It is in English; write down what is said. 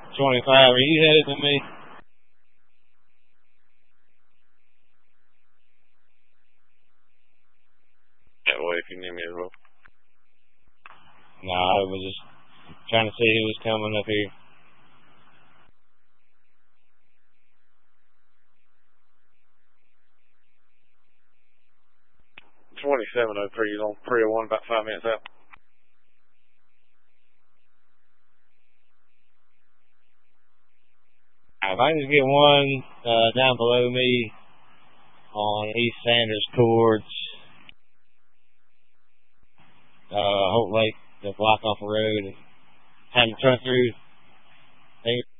25, are you headed to me? That way if you need me as well. No, I was just trying to see who was coming up here. .2703, he's on 301, about 5 minutes out. If I can just get one down below me on East Sanders towards Hope Lake to block off the road and have them turn through.